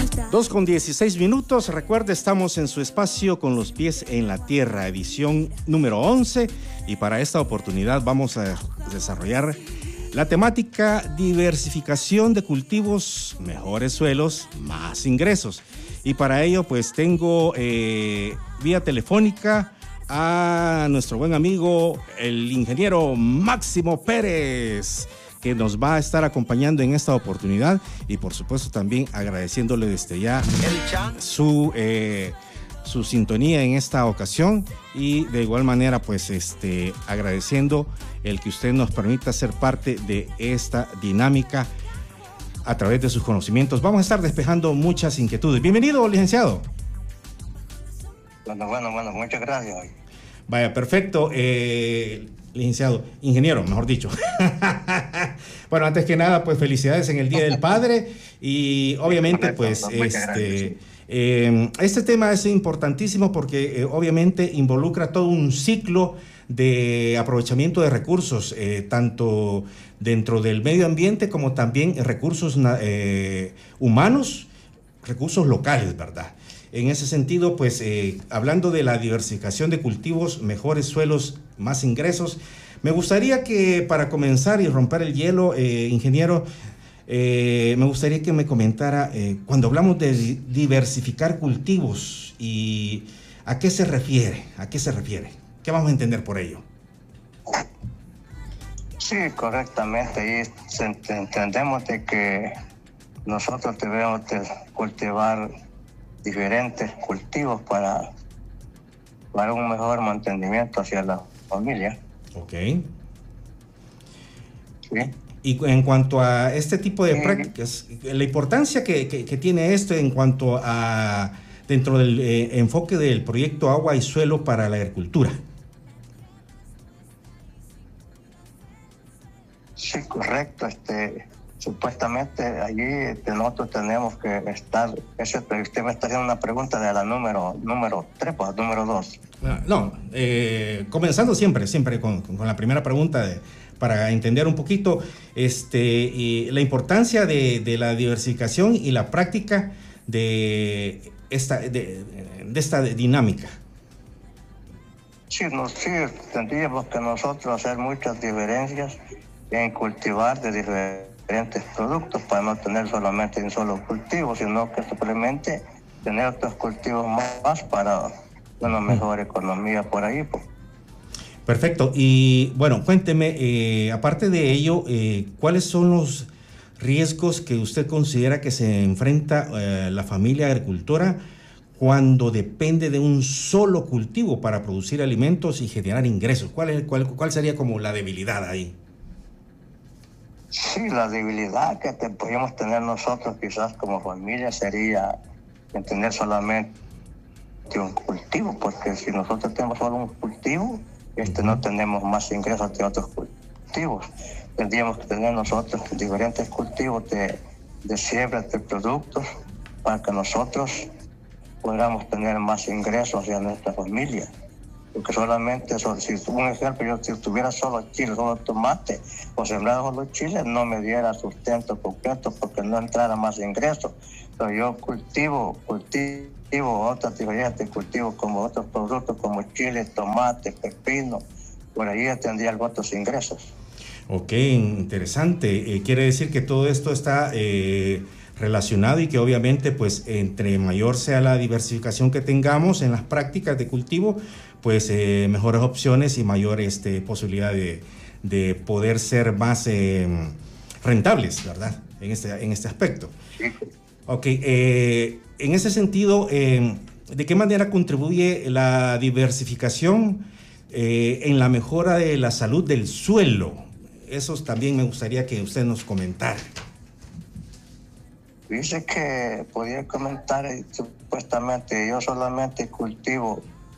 2:16. Recuerde, estamos en su espacio Con los pies en la tierra, edición número 11. Y para esta oportunidad vamos a desarrollar la temática diversificación de cultivos, mejores suelos, más ingresos. Y para ello pues tengo vía telefónica a nuestro buen amigo, el ingeniero Máximo Pérez, que nos va a estar acompañando en esta oportunidad, y por supuesto también agradeciéndole desde ya su sintonía en esta ocasión, y de igual manera pues agradeciendo el que usted nos permita ser parte de esta dinámica a través de sus conocimientos. Vamos a estar despejando muchas inquietudes. Bienvenido, licenciado. Bueno, muchas gracias. Vaya, perfecto, licenciado, ingeniero, mejor dicho. Bueno, antes que nada, pues felicidades en el Día del Padre, y obviamente pues este tema es importantísimo porque obviamente involucra todo un ciclo de aprovechamiento de recursos, tanto dentro del medio ambiente como también recursos humanos, recursos locales, ¿verdad? En ese sentido, pues hablando de la diversificación de cultivos, mejores suelos, más ingresos, me gustaría que para comenzar y romper el hielo, ingeniero, me gustaría que me comentara cuando hablamos de diversificar cultivos, y ¿a qué se refiere? ¿Qué vamos a entender por ello? Sí, correctamente. Y entendemos de que nosotros debemos de cultivar diferentes cultivos para un mejor mantenimiento hacia la familia. Ok. Sí. Y en cuanto a este tipo de prácticas, la importancia que tiene esto en cuanto a dentro del enfoque del proyecto Agua y Suelo para la Agricultura. Sí, correcto. Supuestamente allí nosotros tenemos que estar. Usted me está haciendo una pregunta de la número 3, pues número 2. No, comenzando siempre con la primera pregunta para entender un poquito y la importancia de la diversificación y la práctica de esta dinámica. Sí, tendríamos que nosotros hacer muchas diferencias en cultivar de diferentes productos para no tener solamente un solo cultivo, sino que simplemente tener otros cultivos más para una mejor economía por ahí. Pues. Perfecto. Y bueno, cuénteme, aparte de ello, ¿cuáles son los riesgos que usted considera que se enfrenta la familia agricultora cuando depende de un solo cultivo para producir alimentos y generar ingresos? ¿Cuál sería como la debilidad ahí? Sí, la debilidad que podríamos tener nosotros quizás como familia sería en tener solamente un cultivo, porque si nosotros tenemos solo un cultivo, no tenemos más ingresos de otros cultivos. Tendríamos que tener nosotros diferentes cultivos de siembra de productos para que nosotros podamos tener más ingresos hacia nuestra familia. Porque solamente, si un ejemplo, si tuviera solo chile, solo tomate, o sembrar solo chile, no me diera sustento completo porque no entrara más ingresos. Pero yo cultivo otras diferentes cultivos como otros productos como chile, tomate, pepino, por ahí tendría otros ingresos. Ok, interesante. Quiere decir que todo esto está relacionado, y que obviamente pues entre mayor sea la diversificación que tengamos en las prácticas de cultivo, pues mejores opciones y mayor posibilidad de poder ser más rentables, ¿verdad? En este aspecto. Ok, en ese sentido, ¿de qué manera contribuye la diversificación en la mejora de la salud del suelo? Eso también me gustaría que usted nos comentara. Dice que podía comentar, supuestamente yo solamente cultivo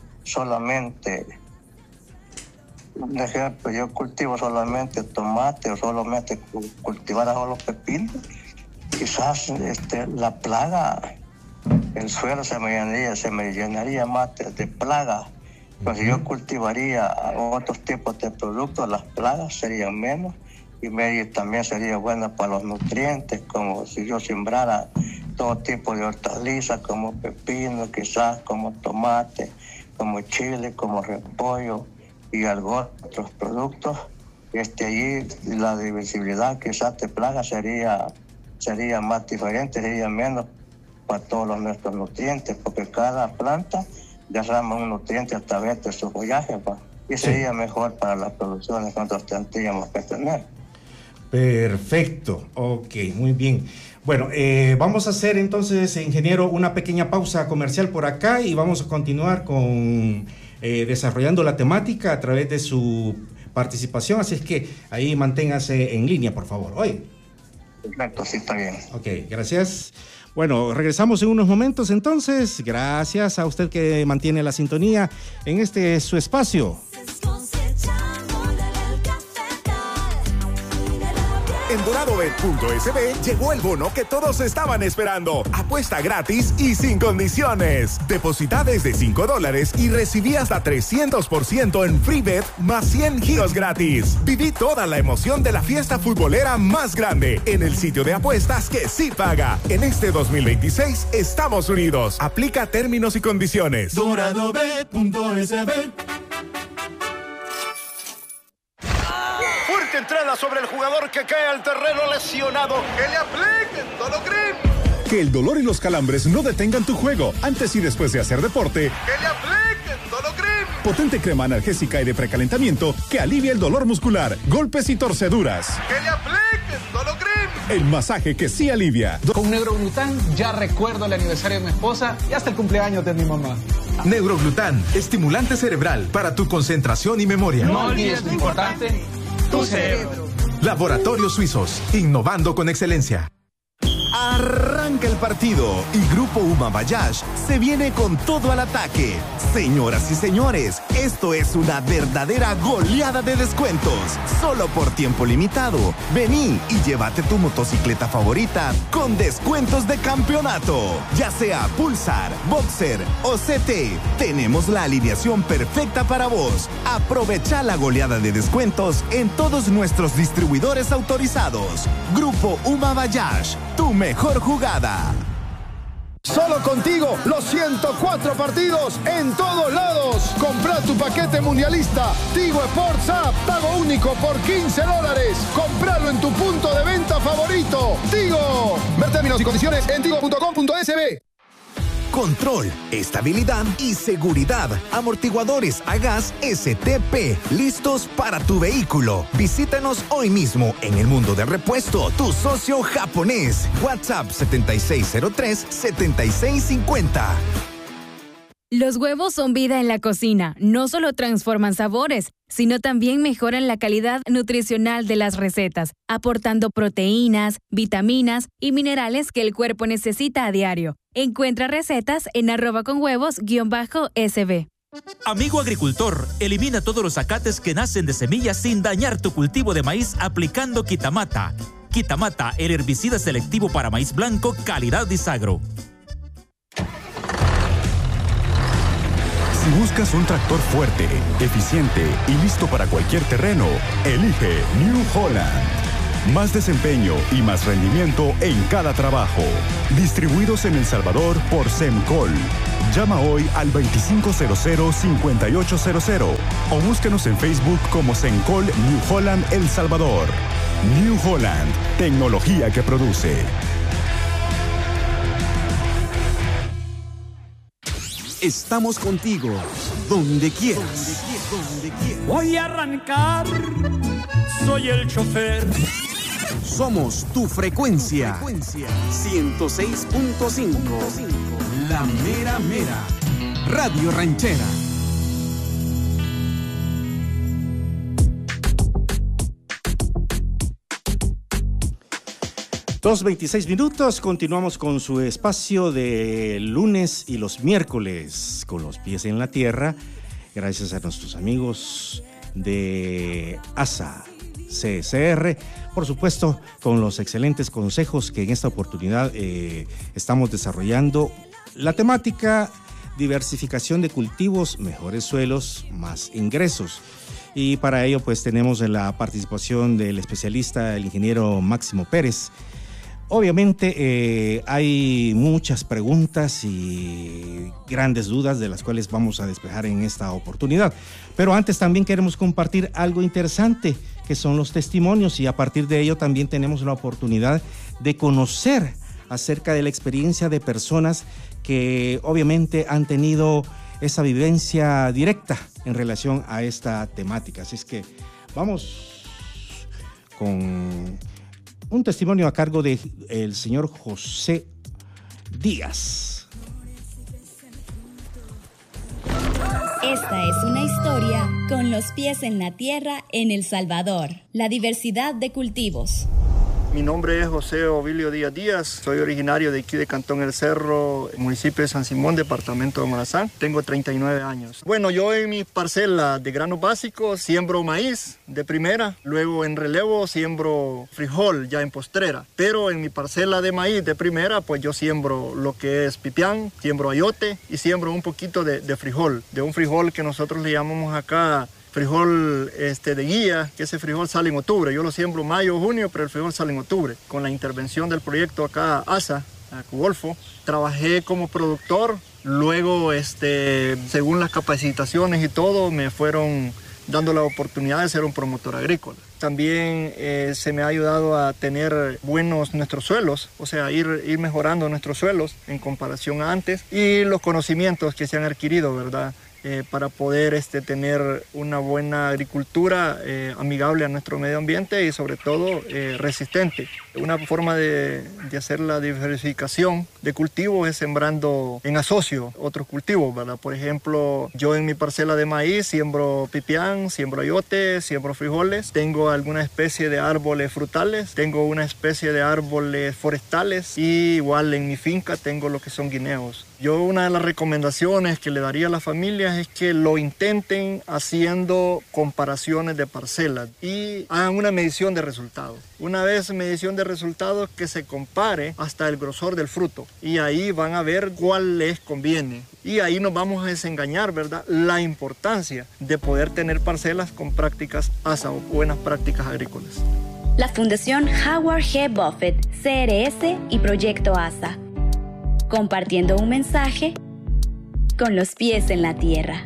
un ejemplo, yo cultivo solamente tomate o solamente cultivar solo pepino, quizás la plaga, el suelo se me llenaría más de plaga. Pues si yo cultivaría otros tipos de productos, las plagas serían menos, y también sería buena para los nutrientes, como si yo sembrara todo tipo de hortalizas como pepino, quizás como tomate, como chile, como repollo y algunos otros productos. Allí la divisibilidad quizás de plagas sería más diferente, sería menos para todos los nuestros nutrientes, porque cada planta derrama un nutriente a través de su follaje, y sería mejor para las producciones que nosotros tendríamos que tener. Perfecto, ok, muy bien. Bueno, vamos a hacer entonces, ingeniero, una pequeña pausa comercial por acá y vamos a continuar con desarrollando la temática a través de su participación, así es que ahí manténgase en línea, por favor. Oye. Perfecto, sí, está bien. Ok, gracias. Bueno, regresamos en unos momentos entonces. Gracias a usted que mantiene la sintonía en este su espacio. En doradobet.sb llegó el bono que todos estaban esperando. Apuesta gratis y sin condiciones. Deposita desde $5 y recibí hasta 300% en free bet más 100 giros gratis. Viví toda la emoción de la fiesta futbolera más grande en el sitio de apuestas que sí paga. En este 2026 estamos unidos. Aplica términos y condiciones. Doradobet.sb. Entrada sobre el jugador que cae al terreno lesionado. ¡Que le apliquen Dolocrim! Que el dolor y los calambres no detengan tu juego antes y después de hacer deporte. ¡Que le apliquen Dolocrim! Potente crema analgésica y de precalentamiento que alivia el dolor muscular, golpes y torceduras. ¡Que le apliquen Dolocrim! El masaje que sí alivia. Con Neuroglután ya recuerdo el aniversario de mi esposa y hasta el cumpleaños de mi mamá. Neuroglután, estimulante cerebral para tu concentración y memoria. No olvides lo importante, tu cerebro. Laboratorios Suizos, innovando con excelencia. Arranca el partido y Grupo Uma Bayash se viene con todo al ataque. Señoras y señores, esto es una verdadera goleada de descuentos. Solo por tiempo limitado. Vení y llévate tu motocicleta favorita con descuentos de campeonato. Ya sea Pulsar, Boxer o CT, tenemos la alineación perfecta para vos. Aprovecha la goleada de descuentos en todos nuestros distribuidores autorizados. Grupo Uma Bayash, tu mejor jugada. Solo contigo, los 104 partidos en todos lados. Compra tu paquete mundialista. Tigo Sports App, pago único por $15. Compralo en tu punto de venta favorito. Tigo. Ver términos y condiciones en tigo.com.sb. Control, estabilidad y seguridad. Amortiguadores a gas STP, listos para tu vehículo. Visítanos hoy mismo en El Mundo del Repuesto, tu socio japonés. WhatsApp 7603-7650. Los huevos son vida en la cocina. No solo transforman sabores, sino también mejoran la calidad nutricional de las recetas, aportando proteínas, vitaminas y minerales que el cuerpo necesita a diario. Encuentra recetas en @conhuevos_sb. Amigo agricultor, elimina todos los acates que nacen de semillas sin dañar tu cultivo de maíz aplicando Quitamata. Quitamata, el herbicida selectivo para maíz blanco, calidad Disagro. Si buscas un tractor fuerte, eficiente y listo para cualquier terreno, elige New Holland. Más desempeño y más rendimiento en cada trabajo. Distribuidos en El Salvador por Semcol. Llama hoy al 2500-5800 o búsquenos en Facebook como Semcol New Holland El Salvador. New Holland, tecnología que produce. Estamos contigo, donde quieras. Voy a arrancar, soy el chofer. Somos tu frecuencia. 106.5. La mera mera. Radio Ranchera. 2:26 minutos, continuamos con su espacio de lunes y los miércoles con los pies en la tierra, gracias a nuestros amigos de ASA CSR, por supuesto con los excelentes consejos que en esta oportunidad estamos desarrollando. La temática: diversificación de cultivos, mejores suelos, más ingresos. Y para ello pues tenemos la participación del especialista, el ingeniero Máximo Pérez, Obviamente hay muchas preguntas y grandes dudas de las cuales vamos a despejar en esta oportunidad. Pero antes también queremos compartir algo interesante, que son los testimonios, y a partir de ello también tenemos la oportunidad de conocer acerca de la experiencia de personas que obviamente han tenido esa vivencia directa en relación a esta temática. Así es que vamos con un testimonio a cargo de el señor José Díaz. Esta es una historia con los pies en la tierra en El Salvador. La diversidad de cultivos. Mi nombre es José Ovilio Díaz Díaz, soy originario de aquí de Cantón El Cerro, municipio de San Simón, departamento de Morazán. Tengo 39 años. Bueno, yo en mi parcela de granos básicos siembro maíz de primera, luego en relevo siembro frijol ya en postrera. Pero en mi parcela de maíz de primera, pues yo siembro lo que es pipián, siembro ayote y siembro un poquito de frijol, de un frijol que nosotros le llamamos acá frijol de guía, que ese frijol sale en octubre. Yo lo siembro mayo o junio, pero el frijol sale en octubre. Con la intervención del proyecto acá ASA, Cugolfo, trabajé como productor. Luego, según las capacitaciones y todo, me fueron dando la oportunidad de ser un promotor agrícola. También se me ha ayudado a tener buenos nuestros suelos, o sea, ir mejorando nuestros suelos en comparación a antes, y los conocimientos que se han adquirido, ¿verdad? Para poder tener una buena agricultura amigable a nuestro medio ambiente y sobre todo resistente. Una forma de hacer la diversificación de cultivos es sembrando en asocio otros cultivos, ¿verdad? Por ejemplo, yo en mi parcela de maíz siembro pipián, siembro ayote, siembro frijoles, tengo alguna especie de árboles frutales, tengo una especie de árboles forestales y igual en mi finca tengo lo que son guineos. Yo una de las recomendaciones que le daría a las familias es que lo intenten haciendo comparaciones de parcelas y hagan una medición de resultados. Una vez medición de resultados, que se compare hasta el grosor del fruto y ahí van a ver cuál les conviene. Y ahí nos vamos a desengañar, ¿verdad? La importancia de poder tener parcelas con prácticas ASA o buenas prácticas agrícolas. La Fundación Howard G. Buffett, CRS y Proyecto ASA. Compartiendo un mensaje con los pies en la tierra.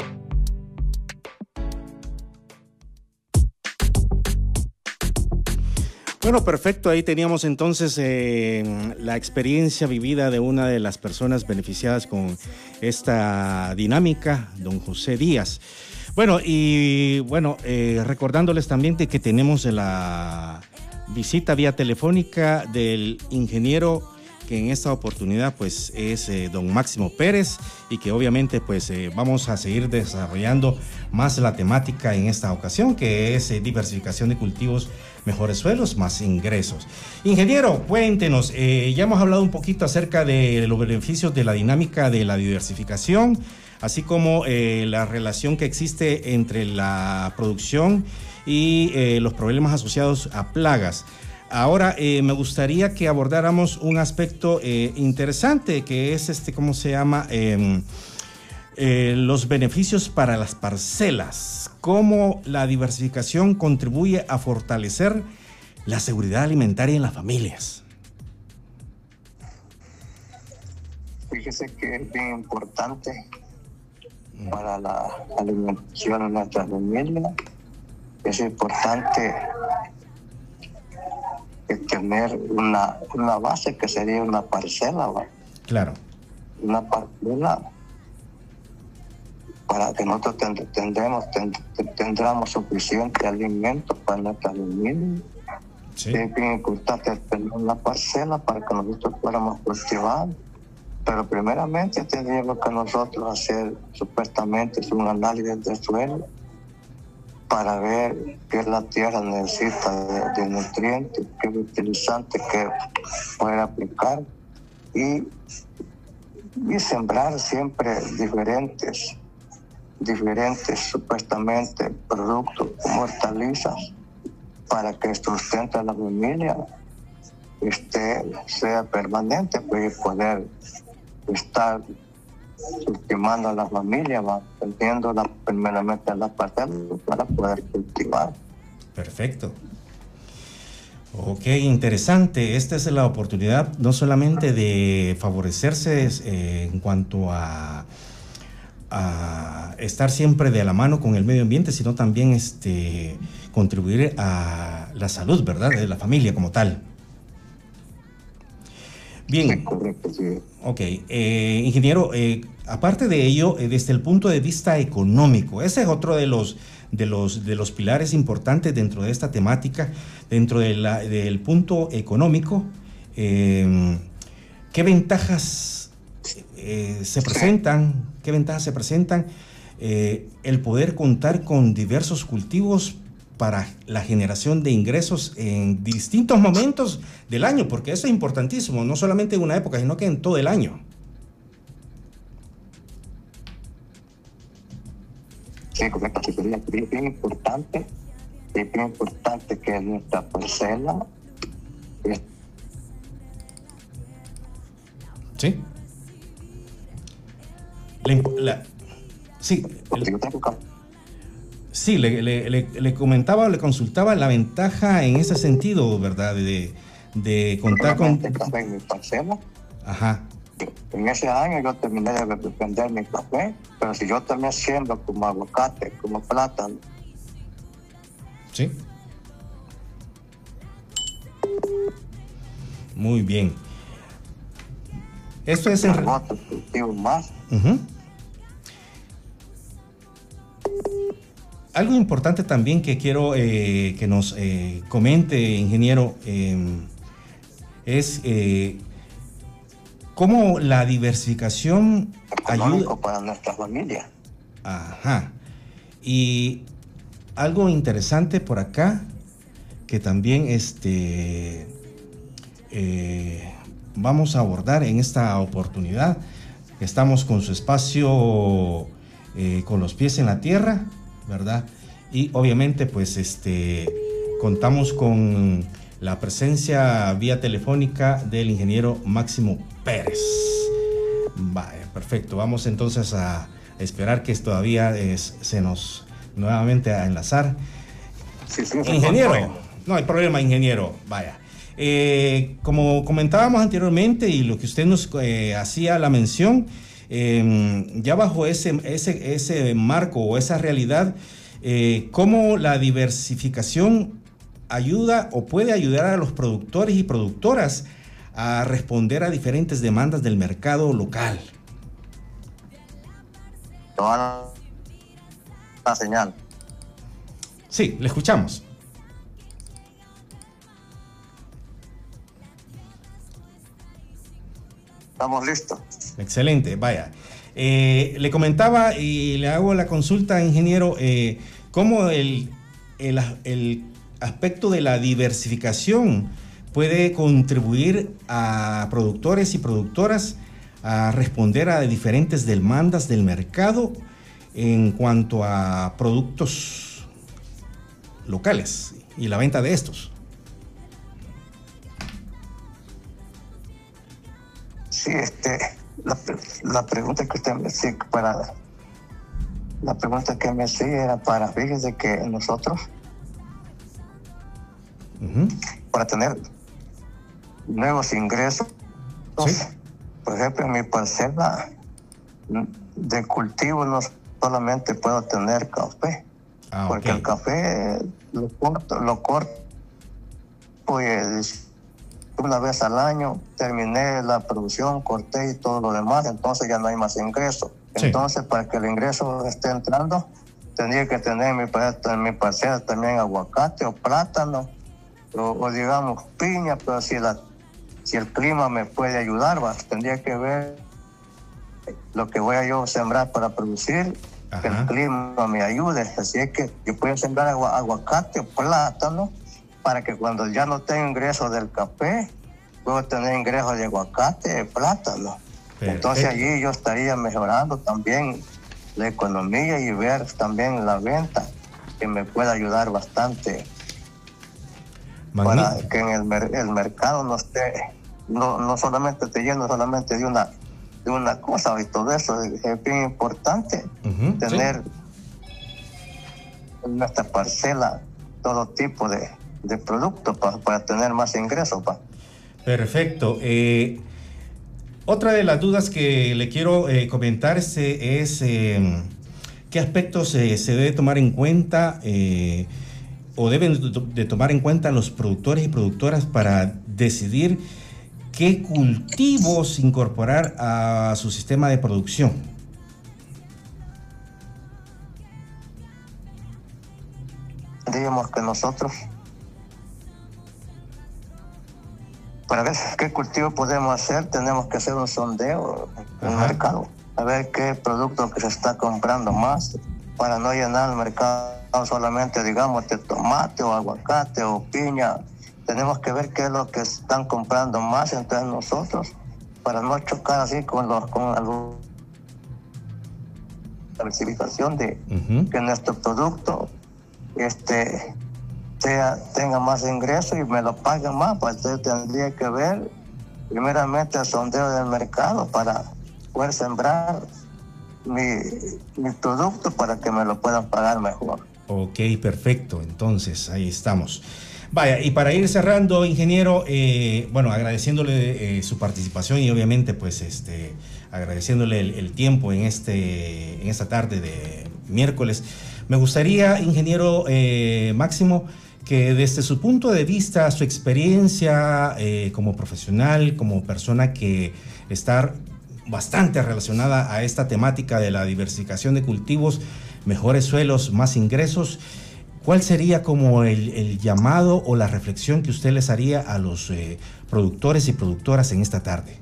Bueno, perfecto. Ahí teníamos entonces la experiencia vivida de una de las personas beneficiadas con esta dinámica, don José Díaz. Bueno, y recordándoles también de que tenemos la visita vía telefónica del ingeniero, que en esta oportunidad pues es don Máximo Pérez, y que obviamente pues vamos a seguir desarrollando más la temática en esta ocasión, que es diversificación de cultivos, mejores suelos, más ingresos. Ingeniero, cuéntenos, ya hemos hablado un poquito acerca de los beneficios de la dinámica de la diversificación, así como la relación que existe entre la producción y los problemas asociados a plagas. Ahora me gustaría que abordáramos un aspecto interesante, que es ¿cómo se llama? Los beneficios para las parcelas. ¿Cómo la diversificación contribuye a fortalecer la seguridad alimentaria en las familias? Fíjese que es bien importante para la alimentación de nuestra familia. Es importante tener una base que sería una parcela, ¿va? Claro. Una parcela para que nosotros tendremos suficiente alimento para nuestra familia. Sí. Es bien importante tener una parcela para que nosotros podamos cultivar, pero primeramente tendríamos que nosotros hacer supuestamente un análisis del suelo para ver qué la tierra necesita de nutrientes, qué utilizantes que poder aplicar y sembrar siempre diferentes supuestamente productos como hortalizas para que el sustento de la familia sea permanente, pues, y poder estar ultimando a la familia, va perdiendo primeramente la parcela para poder cultivar. Perfecto. Ok, interesante. Esta es la oportunidad no solamente de favorecerse en cuanto a estar siempre de la mano con el medio ambiente, sino también contribuir a la salud, ¿verdad?, de la familia como tal. Bien. Ok, ingeniero, aparte de ello, desde el punto de vista económico, ese es otro de los pilares importantes dentro de esta temática, dentro del punto económico. ¿Qué ventajas se presentan? ¿Qué ventajas se presentan? El poder contar con diversos cultivos para la generación de ingresos en distintos momentos del año, porque eso es importantísimo, no solamente en una época, sino que en todo el año. Sí, correcto, sí, sería bien importante que nuestra parcela sí. Sí, le comentaba, le consultaba la ventaja en ese sentido, ¿verdad? De contar con... café en mi parcela. Ajá. En ese año yo terminé de vender mi café, pero si yo terminé siendo como aguacate, como plátano. Sí. Muy bien. Esto es en... otro cultivo más. Algo importante también que quiero que nos comente, ingeniero, es cómo la diversificación ayuda para nuestra familia. Ajá. Y algo interesante por acá que también vamos a abordar en esta oportunidad. Estamos con su espacio con los pies en la tierra, ¿verdad? Y obviamente pues contamos con la presencia vía telefónica del ingeniero Máximo Pérez. Vale, perfecto. Vamos entonces a esperar que todavía se nos nuevamente a enlazar. Sí, ingeniero, no hay problema, ingeniero. Vaya. Como comentábamos anteriormente y lo que usted nos hacía la mención, ya bajo ese marco o esa realidad, cómo la diversificación ayuda o puede ayudar a los productores y productoras a responder a diferentes demandas del mercado local. Toda la señal. Sí, le escuchamos. Estamos listos. Excelente, vaya. Le comentaba y le hago la consulta, ingeniero, cómo el aspecto de la diversificación puede contribuir a productores y productoras a responder a diferentes demandas del mercado en cuanto a productos locales y la venta de estos. Sí, la pregunta que usted me sigue la pregunta que me sigue era para, fíjese que nosotros para tener nuevos ingresos, ¿sí? Por ejemplo, en mi parcela de cultivo no solamente puedo tener café, porque el café lo corto pues una vez al año, terminé la producción, corté y todo lo demás, entonces ya no hay más ingreso. Sí. Entonces, para que el ingreso esté entrando, tendría que tener en mi parcela también aguacate o plátano, o digamos piña, pero si el clima me puede ayudar, tendría que ver lo que voy a yo sembrar para producir, que el clima me ayude. Así es que yo puedo sembrar aguacate o plátano, para que cuando ya no tenga ingresos del café, puedo tener ingresos de aguacate, de plátano. Perfecto. Entonces allí yo estaría mejorando también la economía y ver también la venta, que me puede ayudar bastante. Para que en el mercado no esté, no solamente esté lleno solamente de una cosa y todo eso. Es bien importante tener en nuestra parcela todo tipo de de productos para tener más ingresos. Perfecto. Otra de las dudas que le quiero comentar es qué aspectos se debe tomar en cuenta o deben de tomar en cuenta los productores y productoras para decidir qué cultivos incorporar a su sistema de producción. Digamos que nosotros, para ver qué cultivo podemos hacer, tenemos que hacer un sondeo en el mercado, a ver qué producto que se está comprando más, para no llenar el mercado solamente, digamos, de tomate o aguacate o piña. Tenemos que ver qué es lo que están comprando más, entonces nosotros, para no chocar así con la diversificación de que nuestro producto tenga más ingresos y me lo paguen más, pues entonces tendría que ver primeramente el sondeo del mercado para poder sembrar mi producto para que me lo puedan pagar mejor. Ok, perfecto, entonces ahí estamos. Vaya, y para ir cerrando, ingeniero, bueno, agradeciéndole su participación y obviamente pues agradeciéndole el tiempo en esta tarde de miércoles, me gustaría, ingeniero Máximo, que desde su punto de vista, su experiencia como profesional, como persona que está bastante relacionada a esta temática de la diversificación de cultivos, mejores suelos, más ingresos, ¿cuál sería como el llamado o la reflexión que usted les haría a los productores y productoras en esta tarde?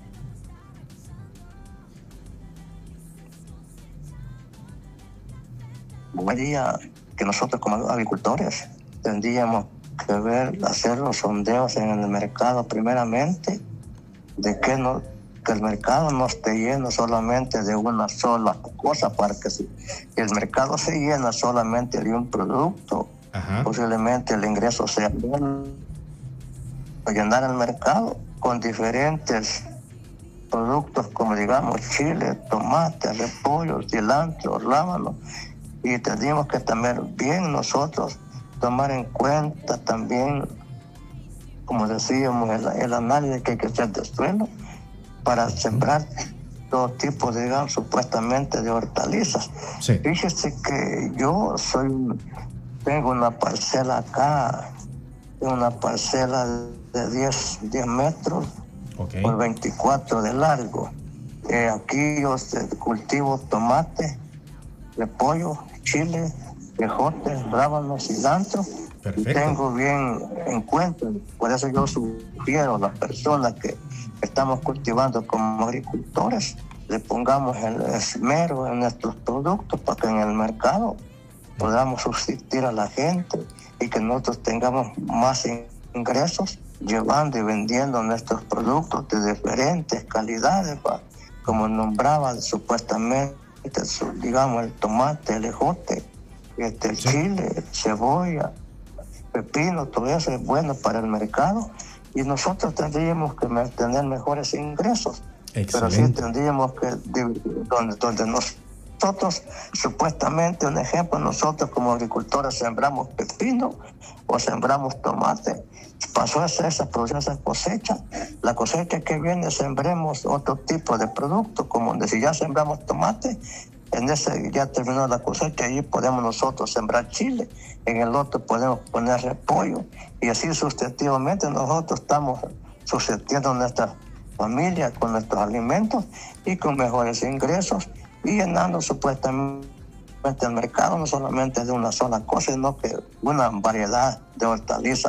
Diría que nosotros como agricultores tendríamos que hacer los sondeos en el mercado primeramente, de que el mercado no esté lleno solamente de una sola cosa, para que si el mercado se llena solamente de un producto, posiblemente el ingreso sea bueno. Llenar el mercado con diferentes productos como digamos chile, tomate, repollo, cilantro, rábano, y tendríamos que también bien nosotros tomar en cuenta también, como decíamos, el análisis que hay que hacer del suelo para sembrar todo tipo, digamos, supuestamente de hortalizas. Sí. Fíjese que yo tengo una parcela acá, una parcela de 10 metros por 24 de largo. Aquí yo cultivo tomate, repollo, chile, ejote, rábano, cilantro. Perfecto. Y tengo bien en cuenta, por eso yo sugiero a las personas que estamos cultivando como agricultores, le pongamos el esmero en nuestros productos para que en el mercado podamos subsistir a la gente y que nosotros tengamos más ingresos llevando y vendiendo nuestros productos de diferentes calidades, como nombraba supuestamente, digamos, el tomate, el ejote, el chile, cebolla, pepino, todo eso es bueno para el mercado y nosotros tendríamos que tener mejores ingresos. Excelente. Pero sí tendríamos que, donde nosotros, supuestamente, un ejemplo, nosotros como agricultores sembramos pepino o sembramos tomate, pasó esa cosecha, la cosecha que viene sembremos otro tipo de producto, como si ya sembramos tomate, ya terminó la cosecha, allí podemos nosotros sembrar chile, en el otro podemos poner repollo, y así sucesivamente nosotros estamos subsistiendo nuestra familia con nuestros alimentos y con mejores ingresos y llenando supuestamente el mercado no solamente de una sola cosa, sino que una variedad de hortalizas